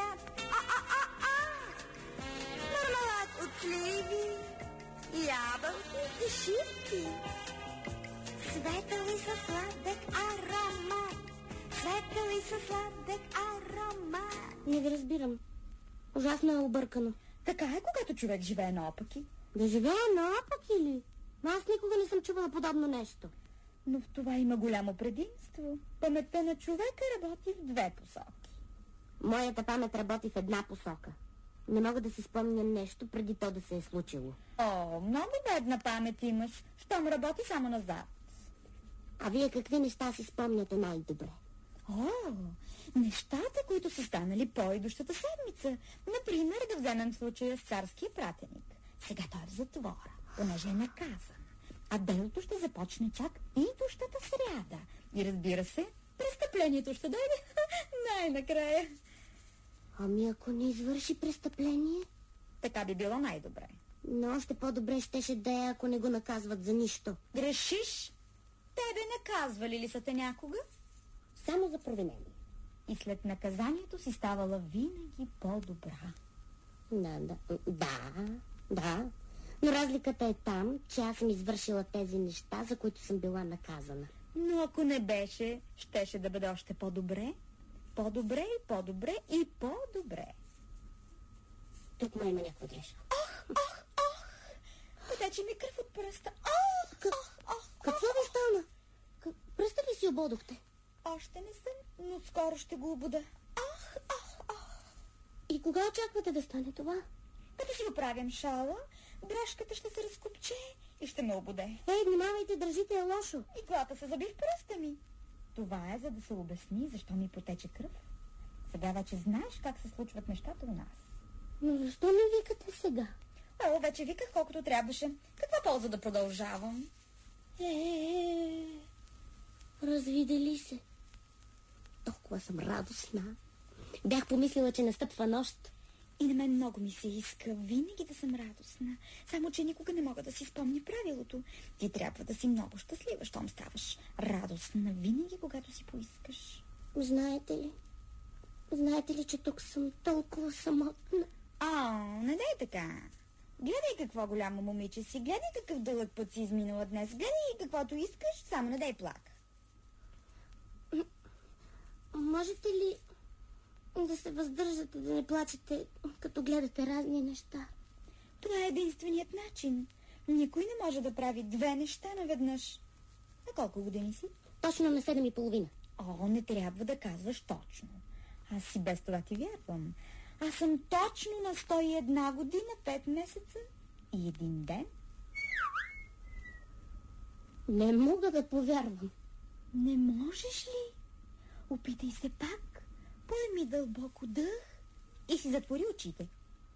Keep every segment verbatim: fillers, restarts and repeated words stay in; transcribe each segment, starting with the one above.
мармелад, а-а-а-а! Мармелад от сливи, ябълки и шипки. Светъл и със сладък аромат, светъл и със сладък аромат. Не ви разбирам. Ужасно е объркано. Така е, когато човек живее наопаки. Да живее наопаки ли? Аз никога не съм чувала подобно нещо. Но в това има голямо предимство. Паметта на човека работи в две посоки. Моята памет работи в една посока. Не мога да си спомня нещо преди то да се е случило. О, много бедна памет имаш, щом работи само назад. А вие какви неща си спомняте най-добре? О, нещата, които са станали по-идущата седмица. Например, да вземем случая с царския пратеник. Сега той е в затвора, понеже е наказан. А делото ще започне чак идущата сряда. И разбира се, престъплението ще дойде най-накрая. Ами ако не извърши престъпление? Така би било най-добре. Но още по-добре щеше да е, ако не го наказват за нищо. Грешиш? Тебе наказвали ли са те някога? Само за провинение. И след наказанието си ставала винаги по-добра. Да, да, да, да. Но разликата е там, че аз съм извършила тези неща, за които съм била наказана. Но ако не беше, щеше да бъде още по-добре. По-добре и по-добре и по-добре. Тук му има някаква грешка. Ох, ох, ох! Потече ми кръв от пръста. Ох, ох, ох! Какво ви стана? Пръста ли си ободохте? Още не съм, но скоро ще го обуда. Ох, ох, ох! И кога очаквате да стане това? Като си оправям шала, брошката ще се разкопче и ще ме обуде. Ей, внимавайте, държите я лошо. Иглата се заби в пръста ми. Това е за да се обясни защо ми потече кръв. Сега вече знаеш как се случват нещата у нас. Но защо не викате сега? О, вече виках колкото трябваше. Каква полза да продължавам? Е, развидели се. Толкова съм радостна. Бях помислила, че настъпва нощ. И на мен много ми се иска винаги да съм радостна. Само, че никога не мога да си спомня правилото. Ти трябва да си много щастлива, щом ставаш радостна винаги, когато си поискаш. Знаете ли? Знаете ли, че тук съм толкова самотна? О, не дай така. Гледай какво голямо момиче си, гледай какъв дълъг път си изминала днес, гледай каквото искаш, само не дай плак. Можете ли да се въздържате, да не плачете, като гледате разни неща? Това е единственият начин. Никой не може да прави две неща наведнъж. На колко години си? Точно на седем и половина. О, не трябва да казваш точно. Аз си без това ти вярвам. Аз съм точно на сто и една година, пет месеца и един ден. Не мога да повярвам. Не можеш ли? Опитай се пак. Поеми дълбоко дъх и си затвори очите.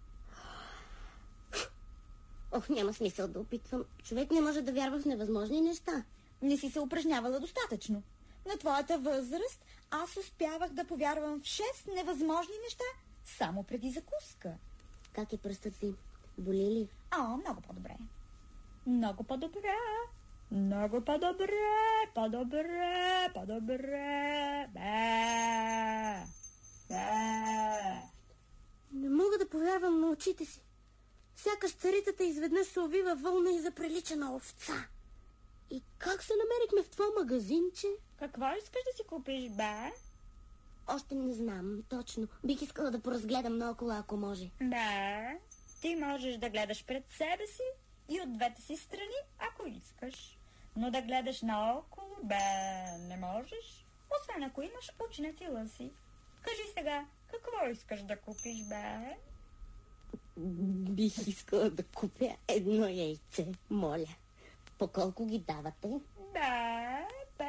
Ох, няма смисъл да опитвам. Човек не може да вярва в невъзможни неща. Не си се упражнявала достатъчно. На твоята възраст аз успявах да повярвам в шест невъзможни неща само преди закуска. Как е пръстът ти? Боли ли? О, много по-добре. Много по-добре. Много по-добре. По-добре. По-добре. Бе. Бе. Не мога да повярвам на очите си. Сякаш царицата изведнъж се увива вълна и заприлича на овца. И как се намерихме в това магазинче? Какво искаш да си купиш, бе? Още не знам точно. Бих искала да поразгледам наоколо, ако може. Да, ти можеш да гледаш пред себе си и от двете си страни, ако искаш. Но да гледаш наоколо, бе, не можеш, освен ако имаш очи на тила си. Кажи сега, какво искаш да купиш, бе? Бих искала да купя едно яйце, моля. По колко ги давате? Да,